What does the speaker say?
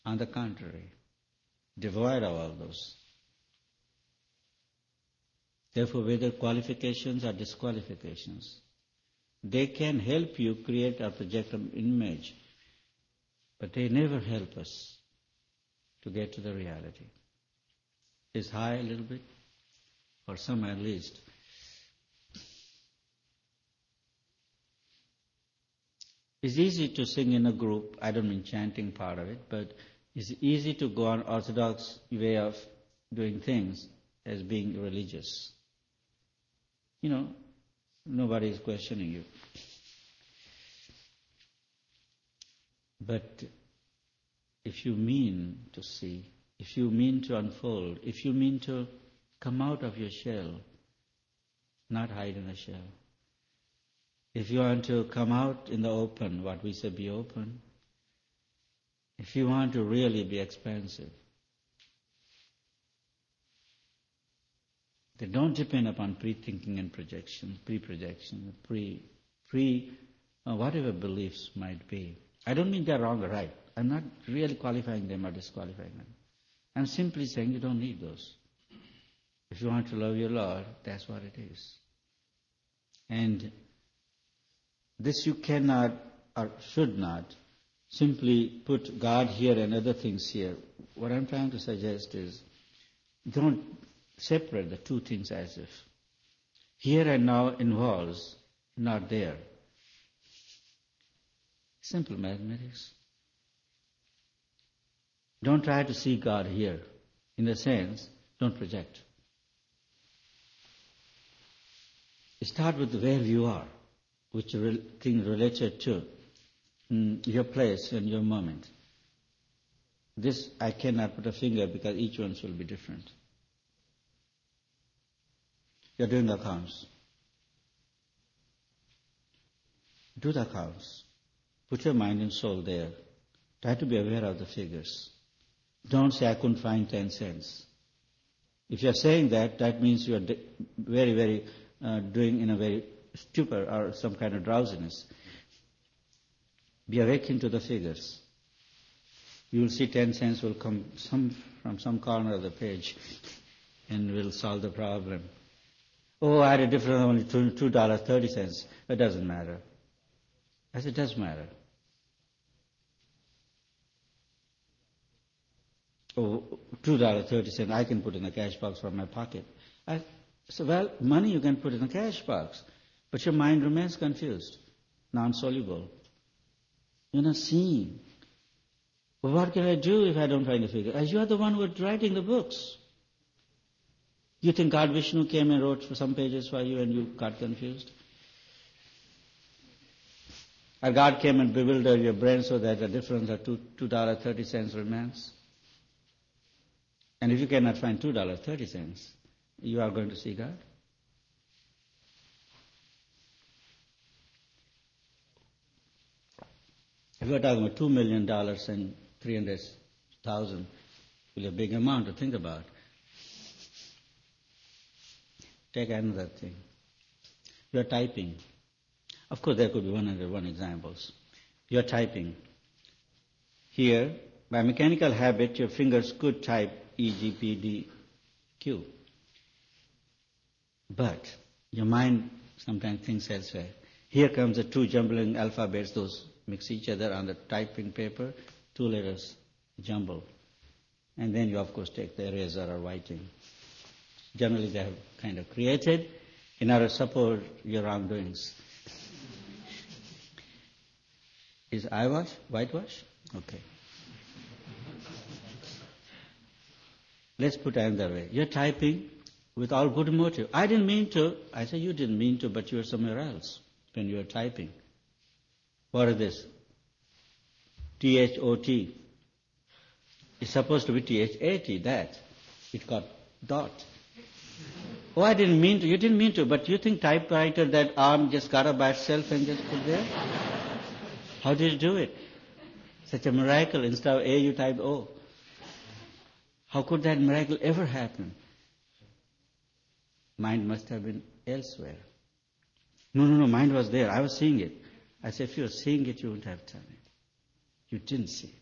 On the contrary, devoid of all those. Therefore, whether qualifications or disqualifications, they can help you create or project an image, but they never help us to get to the reality. It's high a little bit, or some at least. It's easy to sing in a group, I don't mean chanting part of it, but it's easy to go on orthodox way of doing things as being religious. Nobody is questioning you. But if you mean to see, if you mean to unfold, if you mean to come out of your shell, not hide in a shell, if you want to come out in the open, what we say be open, if you want to really be expansive, then don't depend upon pre-thinking and projection, pre-projection, whatever beliefs might be. I don't mean they're wrong or right. I'm not really qualifying them or disqualifying them. I'm simply saying you don't need those. If you want to love your Lord, that's what it is. And this you cannot or should not simply put God here and other things here. What I'm trying to suggest is don't separate the two things as if here and now involves not there. Simple mathematics. Don't try to see God here. In a sense, don't project. Start with where you are, which thing related to your place and your moment. This I cannot put a finger because each one will be different. You're doing accounts. Do the accounts. Put your mind and soul there. Try to be aware of the figures. Don't say, I couldn't find 10 cents. If you're saying that, that means you're very, very doing in a very stupor or some kind of drowsiness. Be awakened to the figures. You will see 10 cents will come from some corner of the page and will solve the problem. Oh, I had a difference only $2.30. It doesn't matter. I said, it does matter. Oh, $2.30, I can put in a cash box from my pocket. I said, well, money you can put in a cash box, but your mind remains confused, non-soluble. You're not seeing. Well, what can I do if I don't find a figure? As you are the one who is writing the books. You think God Vishnu came and wrote some pages for you and you got confused? Or God came and bewildered your brain so that the difference of $2.30 remains? And if you cannot find $2.30, you are going to see God? If you are talking about $2 million and 300,000, will be a big amount to think about. Take another thing. You are typing. Of course, there could be 101 examples. You are typing. Here, by mechanical habit, your fingers could type E, G, P, D, Q. But your mind sometimes thinks elsewhere. Here comes the two jumbling alphabets, those mix each other on the typing paper, two letters jumble. And then you, of course, take the eraser or whiting. Generally, they have kind of created in order to support your wrongdoings. Is eyewash? Whitewash? Okay. Let's put it another way. You're typing with all good motive. I didn't mean to. I said you didn't mean to, but you were somewhere else when you were typing. What is this? T-H-O-T. It's supposed to be T-H-A-T, that. It got dot. Oh, I didn't mean to. You didn't mean to, but you think typewriter, that arm just got up by itself and just put there? How did you do it? Such a miracle. Instead of A, you typed O. How could that miracle ever happen? Mind must have been elsewhere. No, mind was there. I was seeing it. I said, if you were seeing it, you wouldn't have done it. You didn't see it.